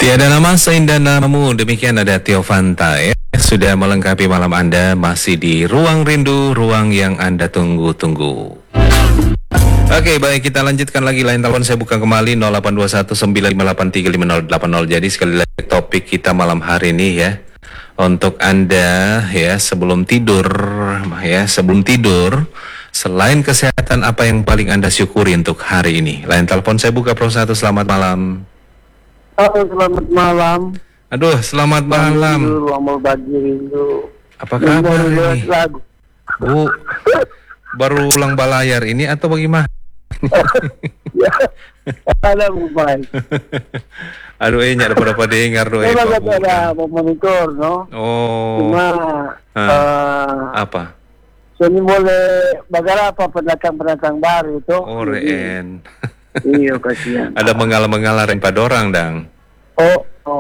Tiada nama seindah namamu, demikian ada Tio Fanta ya. Sudah melengkapi malam Anda, masih di Ruang Rindu, ruang yang Anda tunggu-tunggu. Oke, baik, kita lanjutkan lagi. Line telepon saya buka kembali 082195835080. Jadi sekali lagi topik kita malam hari ini ya, untuk Anda ya, sebelum tidur, selain kesehatan, apa yang paling Anda syukuri untuk hari ini? Line telepon saya buka Pro 1, selamat malam. Halo, selamat malam. Aduh, selamat malam. Ruang berbagi rindu. Apa kabar ini? Bu, baru ulang balayar ini atau bagaimana? Ya, ada Bu Baik. Aduh, nyar pada dengar doa. Memang ada memonitor, no? Oh. Cuma apa? Sini boleh bagaimana apa pendatang baru itu? Oh, Ren. Iya, kasihan. Ada mengalah-mengalah pada orang, dang. Oh.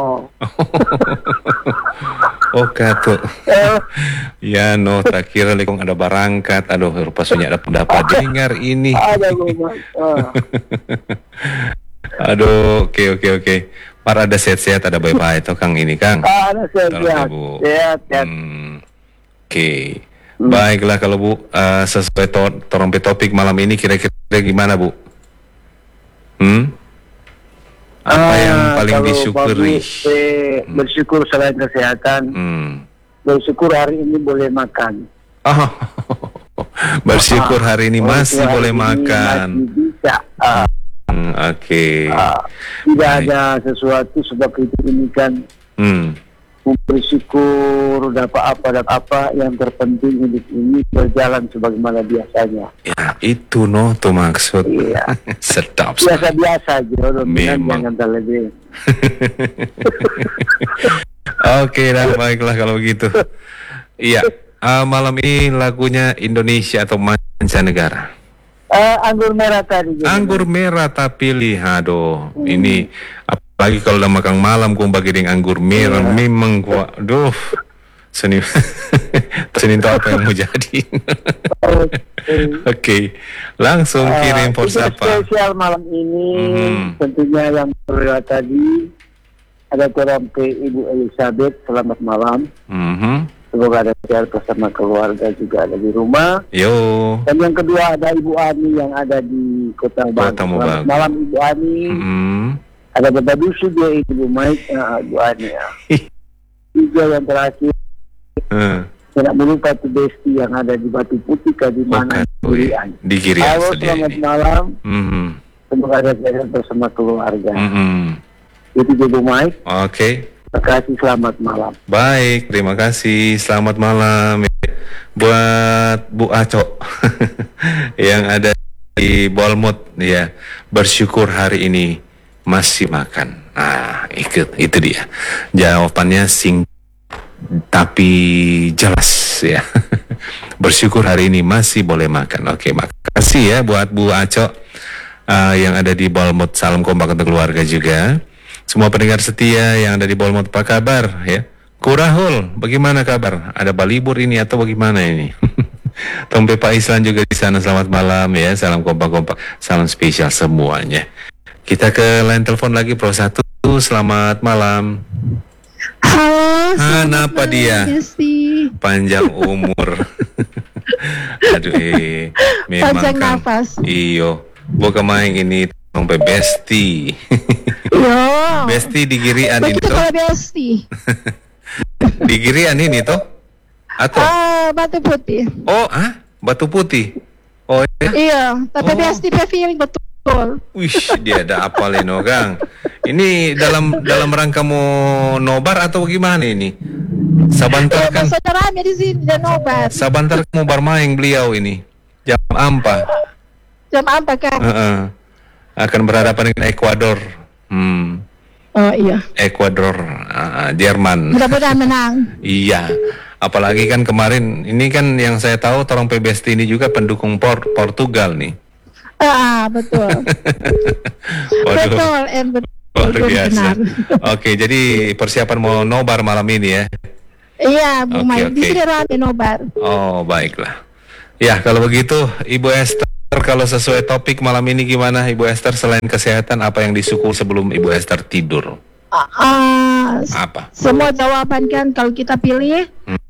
Oh, kato. Ya, no, tak kira lekong ada barangkat. Aduh, rupanya ada pendapat dengar ini. Ada Bu Baik. Aduh, oke. Para ada sehat-sehat, ada baik-baik itu Kang ini, Kang. Ada sehat. Sehat. Oke. Baiklah kalau Bu, sesuai trompet topik malam ini kira-kira gimana Bu? Apa yang paling disyukuri? Bersyukur selain kesehatan. Bersyukur hari ini boleh makan. Oh, bersyukur hari ini masih boleh makan. Masih bisa. Oke. Tidak ada sesuatu sebab hidup ini kan. Bersyukur dapat apa yang terpenting hidup ini berjalan sebagaimana biasanya. Ya, itu tuh maksud. Iya. Sedap. Biasa-biasa aja. Memang. Jangan terlebih. Oke, baiklah kalau begitu. Iya, malam ini lagunya Indonesia atau mancanegara? Anggur merah tadi. Anggur merah tapi lihat, ini apalagi kalau udah makan malam kau bagi dengan anggur merah, memang gua, seni itu apa yang mau jadi? Oke, langsung kirim post apa? Spesial malam ini tentunya yang berlewat tadi ada trompet Ibu Elizabeth, selamat malam. Semoga ada sehat bersama keluarga juga ada di rumah. Yo. Dan yang kedua ada Ibu Ani yang ada di Kota Bandung. Selamat malam Ibu Ani. Ada Bapak Dusu dia Ibu Mike, Ibu Ani ya. Juga yang terakhir. Tidak melupa tuh Besti yang ada di Batu Putih Kadimanan di Girian. Halo, selamat malam. Semoga ada sehat bersama keluarga. Itu Ibu Mike. Oke. Terima kasih, selamat malam. Baik, terima kasih. Selamat malam buat Bu Aco yang ada di Bolmut ya. Bersyukur hari ini masih makan. Nah, itu dia. Jawabannya tapi jelas ya. Bersyukur hari ini masih boleh makan. Oke, makasih ya buat Bu Aco yang ada di Bolmut. Salam kompak untuk keluarga juga. Semua pendengar setia yang ada di Bolmut, apa kabar ya? Kurahul, bagaimana kabar? Ada balibur ini atau bagaimana ini? Tompe Pak Islan juga di sana, selamat malam ya. Salam kompak-kompak, salam spesial semuanya. Kita ke line telepon lagi Pro 1, selamat malam. Halo, kenapa dia? Panjang umur. Aduh, memang panjang kan. nafas. Iyo, bukan main ini Tompe Besti. Yo. Besti di Girian ini begitu tuh. Kalau Besti. Di Girian ini tuh? Atau? Batu Putih. Oh, Batu Putih. Oh ya? Iya, tapi Besti feeling betul. Wih, dia ada apa Leno, Kang? Ini dalam rangka mau nobar atau gimana ini? Sabantar kan? Saudara rame di sini dan nobar. Sabantar mau bermain beliau ini. Jam apa? Jam apa kan? Akan berhadapan dengan Ekuador. Oh iya. Ekuador, Jerman. Mudah-mudahan menang. Iya. Apalagi kan kemarin ini kan yang saya tahu Torong PBST ini juga pendukung Portugal nih. Betul. Betul. Luar biasa. Benar. Oke, jadi persiapan mau nobar malam ini ya. Iya, Bu Mai. Di sini rame nobar. Oh, baiklah. Ya, kalau begitu Ibu Esther, kalau sesuai topik malam ini gimana Ibu Esther, selain kesehatan apa yang disyukur sebelum Ibu Esther tidur? Apa? Semua jawaban kan kalau kita pilih,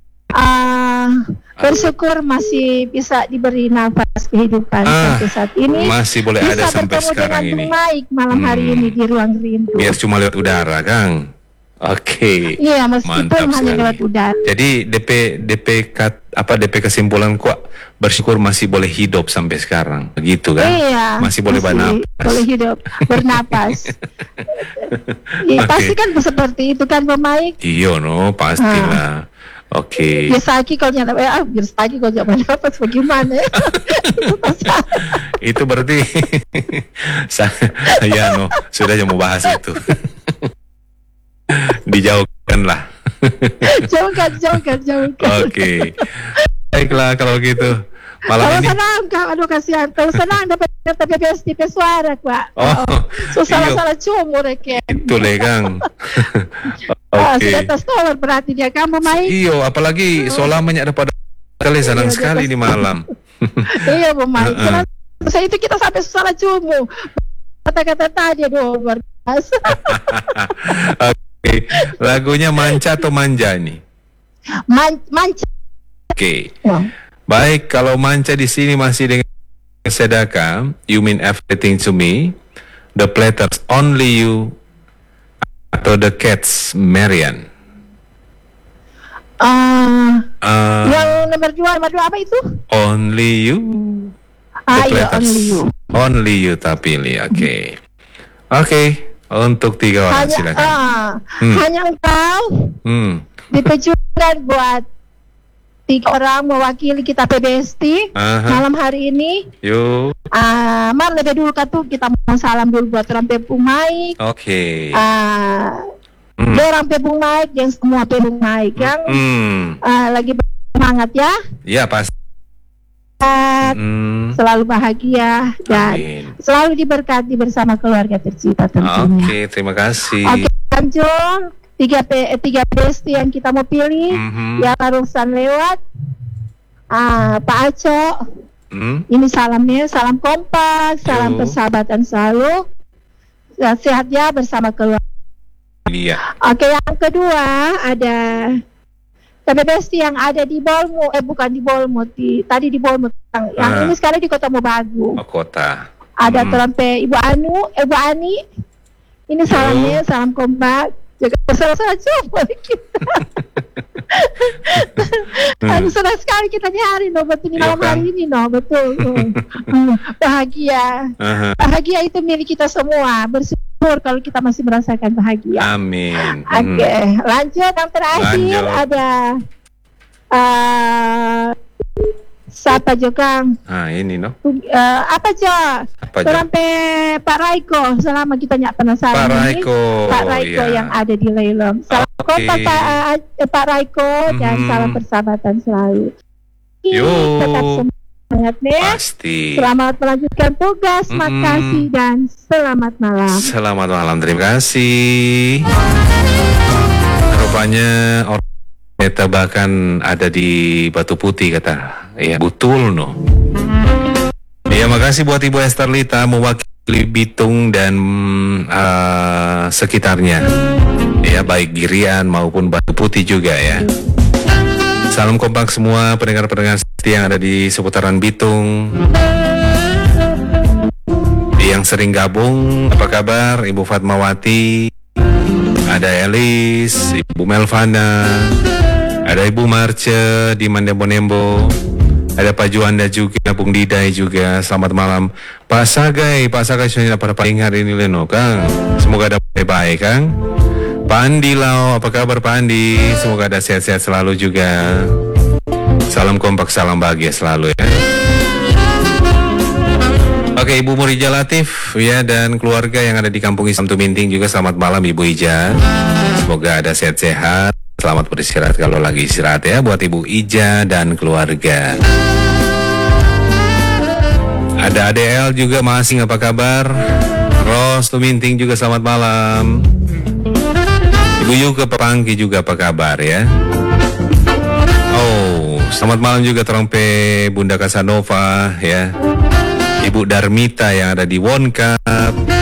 bersyukur masih bisa diberi nafas kehidupan sampai saat ini. Masih boleh ada sampai sekarang ini. Bisa bertemu dengan Bung Mike malam hari ini di ruang rindu. Biar cuma lewat udara, Kang. Oke. Iya, meskipun hanya lewat udara. Jadi DP kesimpulan kok bersyukur masih boleh hidup sampai sekarang, begitu kan? Iya. Masih boleh bernapas. Boleh hidup, bernapas. Pasti kan seperti itu kan, Bung Mike? Iya, no, pastilah. Oke. Biasa lagi kalau nyata, biasa lagi kalau nyata bernapas bagaimana? Itu berarti, ya no, sudah mau bahas itu. Dijauhkan lah. Jauhkan. Oke. Baiklah kalau gitu. Malam ini. Senang, Kak, aduh kasihan. Kalau senang dapat TPS suara, Pak. Salah cumur ya. Itu le, Kang. Oke. Sudah atas tower berarti dia kamu main. Iyo, apalagi solamanya daripada kali senang sekali di malam. Iya, Bu Mike. Saya itu kita sampai salah cumur. Kata-kata tadi berbiasa. Oke. Lagunya Manca atau Manja nih? Manca. Oke. Baik, kalau Manca di sini masih dengan Sedaka, You Mean Everything to Me, The Platters, Only You, atau The Cats, Marian. Yang nomor dua apa itu? Only You. Iya, Only You. Only You tak pilih, oke. Oke, untuk 3 orang silakan. Hanya engkau dipejukan buat 3 orang mewakili kita PBST malam hari ini. Yuk. Mar lebih dulu kita mau salam dulu buat orang Pebung Mike. Oke. Orang Pebung Mike dan semua Pebung Mike yang lagi bersemangat ya. Iya pasti. Selalu bahagia dan selalu diberkati bersama keluarga tercinta tentunya. Oke, terima kasih. Oke, lanjut. 3 PST yang kita mau pilih yang barusan lewat Pak Aco. Ini salamnya, salam kompak, salam persahabatan selalu, sehat ya bersama keluarga. Iya. Oke, yang kedua ada PST yang ada di Bolmo, bukan di Bolmo, tadi di Bolmo, yang ini sekarang di Kota Mobagu. Kota. Ada terampe Ibu Ani. Ini salamnya, salam kompak. Jaga salah cuma kita. Senang sekali kita nyari betul malam hari ini betul. Bahagia. Bahagia itu milik kita semua. Bersyukur kalau kita masih merasakan bahagia. Amin. Oke, lanjut yang terakhir ada siapa Jokang? Ini apa Jo? Sampai Pak Raiko, selama kita nyak penasaran Pak Raiko yang ada di Leilom. Salam kontak Pak Raiko dan salam persahabatan selalu. Tetap semangat nih. Pasti. Selamat melanjutkan tugas, makasih dan selamat malam. Selamat malam, terima kasih. Rupanya orang Meta bahkan ada di Batu Putih kata. Ya betul Ya makasih buat Ibu Esther Lita mewakili Bitung dan sekitarnya. Ya baik Girian maupun Batu Putih juga ya. Salam kompak semua pendengar-pendengar setia yang ada di seputaran Bitung. Yang sering gabung, apa kabar Ibu Fatmawati? Ada Elis, Ibu Melvana, ada Ibu Marce di Mandembo-Nembo, ada Pak Juanda juga, Bung Didai juga. Selamat malam Pak Sagai sudah pada paling hari ini Leno Kang. Semoga ada baik Kang. Pak Andi Lau, apa kabar Pak Andi? Semoga ada sehat-sehat selalu juga. Salam kompak, salam bahagia selalu ya. Oke, Ibu Murija Latif ya dan keluarga yang ada di Kampung Islam Tuminting juga selamat malam Ibu Ija. Semoga ada sehat-sehat. Selamat beristirahat kalau lagi istirahat ya buat Ibu Ija dan keluarga. Ada ADL juga Masing apa kabar? Ros Tuminting juga selamat malam. Ibu Yuka Pangki juga apa kabar ya? Oh, selamat malam juga terangpe Bunda Kasanova ya. Ibu Darmita yang ada di Wonkap,